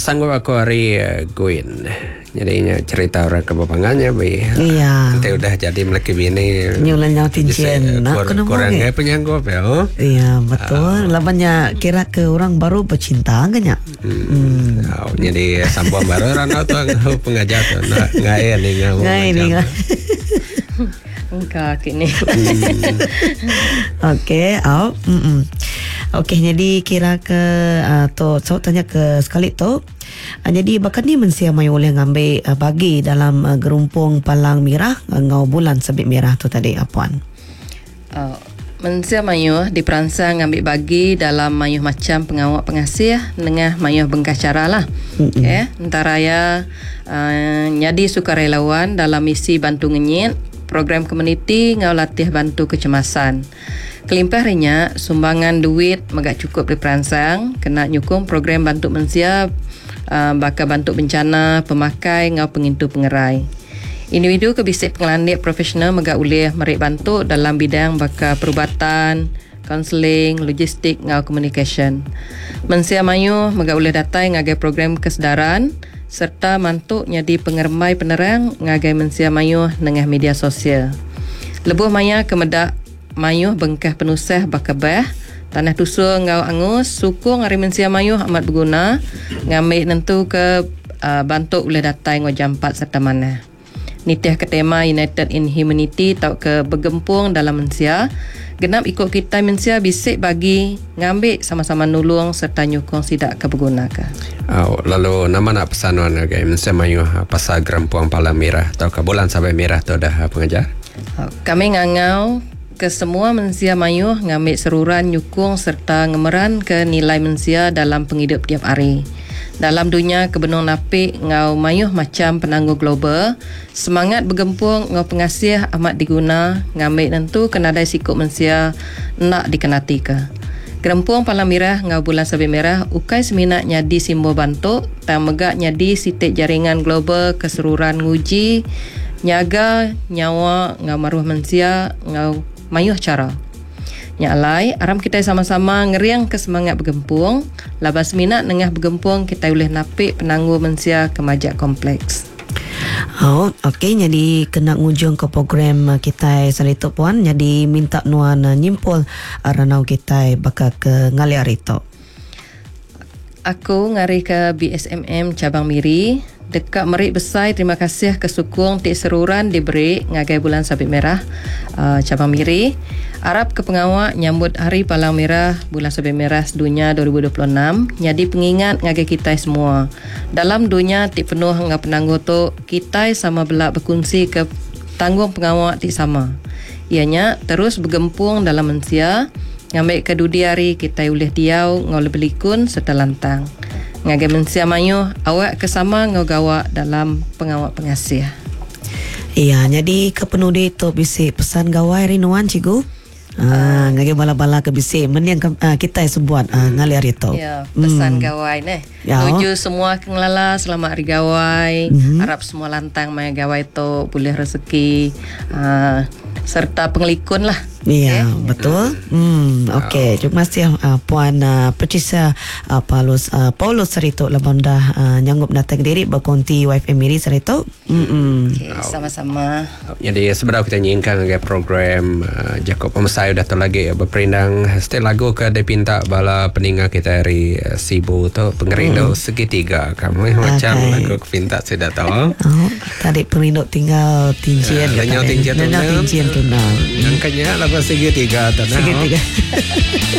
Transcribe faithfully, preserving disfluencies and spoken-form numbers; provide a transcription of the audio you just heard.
sanggup aku hari uh, Guin. Jadinya cerita orang kebapangannya bi. Iya. Nanti udah jadi melaki bini. Nyulan nyau tincian. Kur, kurang kayak penyanggup ya. Oh? Iya betul. Uh, Labannya kira ke orang baru bercinta kan ya. Hmm. hmm. Oh, jadi sambung baru orang tu pengajar tu. Nggak ini nggak. Nggak ini nggak. Enggak kini. Okey, oh. Mm-mm. Okey, jadi kira ke uh, tu so tanya ke sekali tu. Uh, jadi bakat ni mensia mai oleh ngambil uh, bagi dalam uh, gerumpung palang merah uh, ngau bulan sabit merah tu tadi apuan. Uh, mensia mayuh diperansang ngambil bagi dalam mayuh macam pengawak pengasih nengah mayuh bengkah cara lah. Mm-hmm. Okay. Antara ya uh, nyadi sukarelawan dalam misi bantu ngenyit program komuniti ngau latih bantu kecemasan. Kelimpah rinya sumbangan duit megak cukup diperansang kena nyukung program bantu mensia uh, bakal bantu bencana pemakai ngau pengintu pengerai. Individu kebisik pengelandik profesional megak ulih merik bantu dalam bidang bakal perubatan, kaunseling, logistik ngau communication. Mensia mayu megak ulih datai ngagai program kesedaran serta mantuk nyadi pengermai penerang ngagai mensia mayu nengah media sosial. Lebuh maya kemedak mayuh bengkah penusah bakabah tanah tusul ngau angus sukung hari mensia mayuh amat berguna ngambil nentu ke uh, bantu oleh datai ngau jampat serta mana nitih ke tema United in Humanity tau ke bergempung dalam mensia genap ikut kita mensia bisik bagi ngambil sama-sama nulung serta nyukung sidak ke berguna ke. Oh, lalu nama nak pesanuan ke mensia mayuh pasal gerempuang palang merah tau ke bulan sampai merah tu dah pengajar. Oh, kami ngangau ke semua mensia mayuh ngambil seruran nyukung serta ngemeran ke nilai mensia dalam penghidup tiap hari. Dalam dunia kebenung napik ngau mayuh macam penangguh global, semangat bergempung ngau pengasih amat diguna ngambil tentu kenadai sikuk mensia nak dikenati ke. Gerempung palang merah ngau bulan sabit merah ukai seminat nyadi simbol bantu dan megak nyadi sitik jaringan global keseruran nguji nyaga nyawa ngau maruah mensia ngau mayuh cara. Nyalai, aram kita sama-sama ngeriang ke semangat bergempung. Labas minat nengah bergempung, kita boleh napik penangguh mensia kemajak kompleks. Oh, okey. Jadi kena ngujung ke program kita salitu puan. Jadi minta nuan nyimpul ranau kita bakal ke ngalir itu. Aku ngari ke B S M M Cabang Miri. Dekat merik besar, terima kasih kesukung tik seruran diberi ngagai bulan sabit merah uh, Cabang Miri. Arab ke pengawak nyambut hari palang merah bulan sabit merah sedunia dua ribu dua puluh enam. Jadi pengingat ngagai kita semua. Dalam dunia tik penuh ngah penangguh tu, kita sama belak berkongsi ke tanggung pengawak tik sama. Ianya terus bergempung dalam mensia. Ngambil ke dudi hari kita boleh diau ngau belikun serta lantang. Ngagai mensia mayu awak kesama ngau gawak dalam pengawak pengasih. Iya, jadi ke penudi tu bisi pesan gawai rinuan cikgu. Ah, ngagai bala-bala ke bisi men yang uh, kita sebuat uh, ngalir itu. Ya, pesan hmm. gawai neh. Ya. Tuju semua kengelala selamat hari gawai. Mm-hmm. Harap semua lantang mai gawai tu boleh rezeki uh, serta pengelikun lah. Iya, okay. Betul. Hmm, okey. Terima kasih uh, Puan uh, Patricia uh, Paulus uh, Paulus Serito Labanda uh, nyanggup datang diri berkonti Y F M Miri Serito. Hmm. Okey, sama-sama. Jadi sebenarnya kita nyingkan ke program uh, Jakob Pemasai dah tu lagi berperindang setiap lagu ke dia pinta bala peningat kita dari uh, Sibu tu pengerindu hmm. segitiga kamu okay. Macam lagu pinta sudah tahu. Oh, tadi perindu tinggal tinjian. Uh, Lenyau tinjian tu. Lenyau tinjian tu. Angkanya lagu segitiga tanah. Segitiga.